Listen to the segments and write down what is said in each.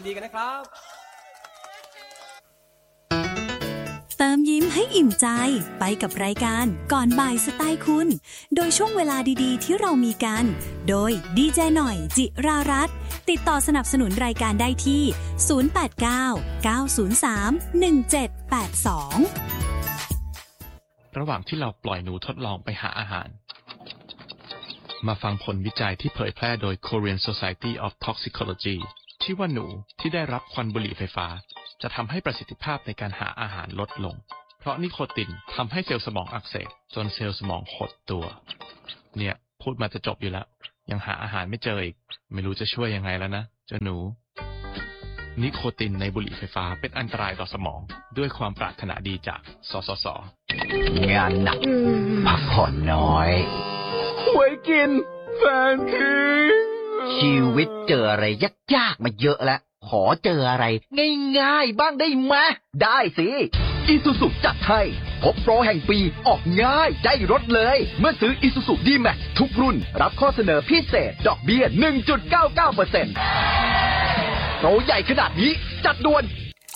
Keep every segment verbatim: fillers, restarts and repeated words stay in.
ดีๆกันนะครับเติมยิ้มให้อิ่มใจไปกับรายการก่อนบ่ายสไตล์คุณโดยช่วงเวลาดีๆที่เรามีกันโดยดีเจหน่อยจิรารัตน์ติดต่อสนับสนุนรายการได้ที่ศูนย์ แปด เก้า เก้า ศูนย์ สาม หนึ่ง เจ็ด แปด สองระหว่างที่เราปล่อยหนูทดลองไปหาอาหารมาฟังผลวิจัยที่เผยแพร่โดย Korean Society of Toxicology ที่ว่าหนูที่ได้รับควันบุหรี่ไฟฟ้าจะทำให้ประสิทธิภาพในการหาอาหารลดลงเพราะนิโคตินทำให้เซลล์สมองอักเสบจนเซลล์สมองหดตัวเนี่ยพูดมาจะจบอยู่แล้วยังหาอาหารไม่เจออีกไม่รู้จะช่วยยังไงแล้วนะเจ้าหนูนิโคตินในบุหรี่ไฟฟ้าเป็นอันตรายต่อสมองด้วยความปรารถนาดีจากสสส. งานหนักพักผ่อนน้อยหวยกินแฟนทิ้งชีวิตเจออะไรยากๆมาเยอะแล้วขอเจออะไรง่ายๆบ้างได้ไหมได้สิอีซูซุจัดให้พบโปรแห่งปีออกง่ายได้รถเลยเมื่อซื้ออีซูซุ ดี-แม็กซ์ ทุกรุ่นรับข้อเสนอพิเศษดอกเบี้ย หนึ่งจุดเก้าเก้าเปอร์เซ็นต์ โปรใหญ่ขนาดนี้จัดด่วน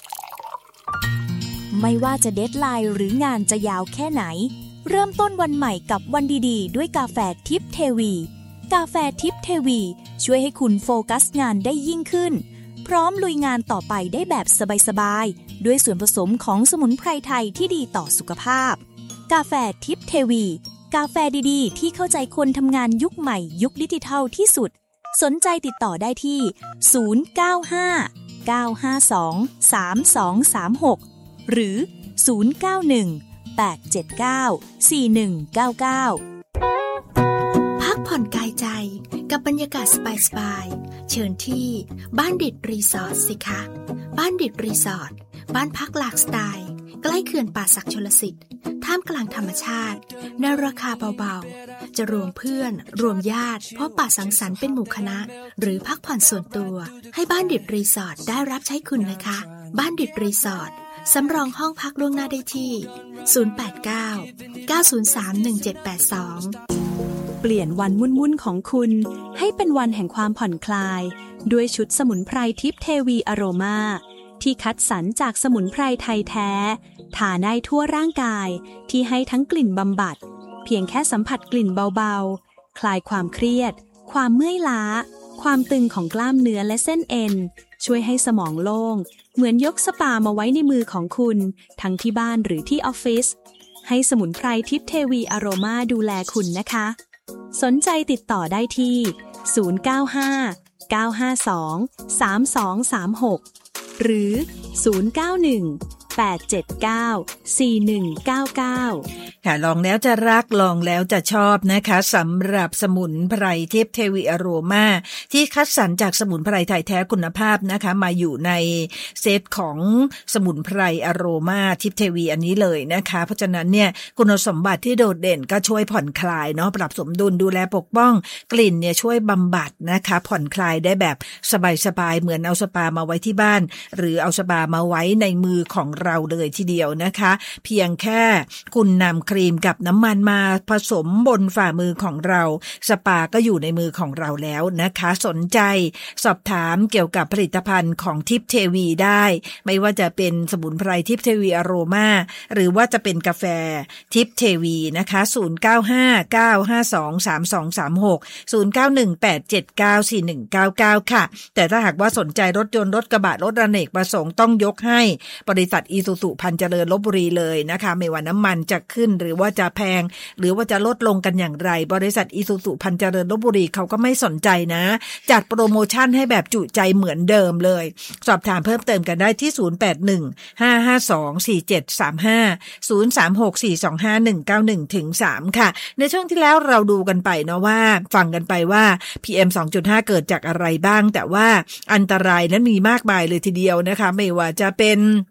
ไม่ว่าจะเดดไลน์หรืองานจะยาวแค่ไหนเริ่มต้นวันใหม่กับวันดีๆด้วยกาแฟทิพย์เทวีกาแฟทิพย์เทวีช่วยให้คุณโฟกัสงานได้ยิ่งขึ้นพร้อมลุยงานต่อไปได้แบบสบายๆด้วยส่วนผสมของสมุนไพรไทยที่ดีต่อสุขภาพกาแฟทิพย์เทวีกาแฟดีๆที่เข้าใจคนทำงานยุคใหม่ยุคดิจิทัลที่สุดสนใจติดต่อได้ที่ศูนย์ เก้า ห้า เก้า ห้า สอง สาม สอง สาม หกหรือศูนย์ เก้า หนึ่ง แปด เจ็ด เก้า สี่ หนึ่ง เก้า เก้าพักผ่อนกายใจกับบรรยากาศสบายๆเชิญที่บ้านดิดรีสอร์ทสิคะบ้านดิดรีสอร์ทบ้านพักหลากสไตล์ใกล้เขื่อนป่าสักชลสิทธิ์ท่ามกลางธรรมชาติในราคาเบาๆจะรวมเพื่อนรวมญาติพบปะสังสรรค์เป็นหมู่คณะหรือพักผ่อนส่วนตัวให้บ้านดิดรีสอร์ทได้รับใช้คุณนะคะบ้านดิดรีสอร์ทสำรองห้องพักล่วงหน้าได้ที่ศูนย์ แปด เก้า เก้า ศูนย์ สาม หนึ่ง เจ็ด แปด สองเปลี่ยนวันวุ่นๆของคุณให้เป็นวันแห่งความผ่อนคลายด้วยชุดสมุนไพรทิพย์เทวีอโรมาที่คัดสรรจากสมุนไพรไทยแท้ทาได้ทั่วร่างกายที่ให้ทั้งกลิ่นบำบัดเพียงแค่สัมผัสกลิ่นเบาๆคลายความเครียดความเมื่อยล้าความตึงของกล้ามเนื้อและเส้นเอ็นช่วยให้สมองโล่งเหมือนยกสปามาไว้ในมือของคุณทั้งที่บ้านหรือที่ออฟฟิศให้สมุนไพรทิพย์เทวีอโรมาดูแลคุณนะคะสนใจติดต่อได้ที่ศูนย์ เก้า ห้า เก้า ห้า สอง สาม สอง สาม หกหรือศูนย์ เก้า หนึ่ง แปด เจ็ด เก้า สี่ หนึ่ง เก้า เก้าค่ะลองแล้วจะรักลองแล้วจะชอบนะคะสำหรับสมุนไพรทิพย์เทวีอโรมาที่คัดสรรจากสมุนไพรไทยแท้คุณภาพนะคะมาอยู่ในเซตของสมุนไพรอโรมาทิพย์เทวีอันนี้เลยนะคะเพราะฉะนั้นเนี่ยคุณสมบัติที่โดดเด่นก็ช่วยผ่อนคลายเนาะปรับสมดุลดูแลปกป้องกลิ่นเนี่ยช่วยบำบัดนะคะผ่อนคลายได้แบบสบายๆเหมือนเอาสปามาไว้ที่บ้านหรือเอาสปามาไว้ในมือของเราเลยทีเดียวนะคะเพียงแค่คุณนำครีมกับน้ำมันมาผสมบนฝ่ามือของเราสปาก็อยู่ในมือของเราแล้วนะคะสนใจสอบถามเกี่ยวกับผลิตภัณฑ์ของทิพย์เทวีได้ไม่ว่าจะเป็นสมุนไพรทิพย์เทวีอโรมาหรือว่าจะเป็นกาแฟทิพย์เทวีนะคะศูนย์ เก้า ห้า เก้า ห้า สอง สาม สอง สาม หก ศูนย์ เก้า หนึ่ง แปด เจ็ด เก้า สี่ หนึ่ง เก้า เก้าค่ะแต่ถ้าหากว่าสนใจรถยนต์รถกระบะรถอเนกประสงค์ต้องยกให้บริษัทอีซูซุพันเจริญลพบุรีเลยนะคะไม่ว่าน้ำมันจะขึ้นหรือว่าจะแพงหรือว่าจะลดลงกันอย่างไรบริษัทอีซูซุพันเจริญลพบุรีเขาก็ไม่สนใจนะจัดโปรโมชั่นให้แบบจุใจเหมือนเดิมเลยสอบถามเพิ่มเติมกันได้ที่ศูนย์ แปด หนึ่ง ห้า ห้า สอง สี่ เจ็ด สาม ห้า ศูนย์ สาม หก สี่ สอง ห้า หนึ่ง เก้า หนึ่ง ถึง สาม ค่ะในช่วงที่แล้วเราดูกันไปเนาะว่าฟังกันไปว่า พี เอ็ม สองจุดห้า เกิดจากอะไรบ้างแต่ว่าอันตรายนั้นมีมากมายเลยทีเดียวนะคะไม่ว่าจะเป็น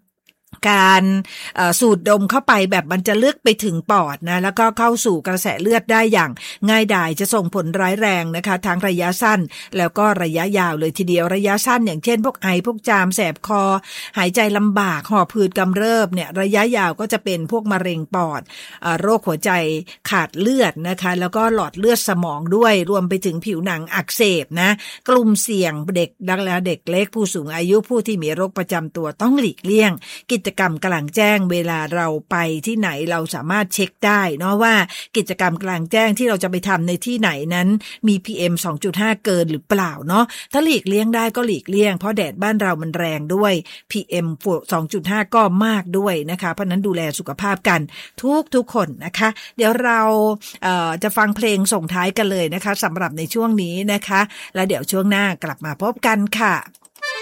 การสูดดมเข้าไปแบบมันจะลึกไปถึงปอดนะแล้วก็เข้าสู่กระแสเลือดได้อย่างง่ายดายจะส่งผลร้ายแรงนะคะทั้งระยะสั้นแล้วก็ระยะยาวเลยทีเดียวระยะสั้นอย่างเช่นพวกไอพวกจามแสบคอหายใจลำบากหอบหืดกำเริบเนี่ยระยะยาวก็จะเป็นพวกมะเร็งปอดโรคหัวใจขาดเลือดนะคะแล้วก็หลอดเลือดสมองด้วยรวมไปถึงผิวหนังอักเสบนะกลุ่มเสี่ยงเด็กดังและเด็กเล็กผู้สูงอายุผู้ที่มีโรคประจำตัวต้องหลีกเลี่ยงกิจกรรมกลางแจ้งเวลาเราไปที่ไหนเราสามารถเช็คได้เนาะว่ากิจกรรมกลางแจ้งที่เราจะไปทำในที่ไหนนั้นมี พี เอ็ม สองจุดห้า เกินหรือเปล่าเนาะถ้าหลีกเลี่ยงได้ก็หลีกเลี่ยงเพราะแดดบ้านเรามันแรงด้วย พี เอ็ม สองจุดห้า ก็มากด้วยนะคะเพราะนั้นดูแลสุขภาพกันทุกทุกคนนะคะเดี๋ยวเราเอ่อจะฟังเพลงส่งท้ายกันเลยนะคะสำหรับในช่วงนี้นะคะแล้วเดี๋ยวช่วงหน้ากลับมาพบกันค่ะ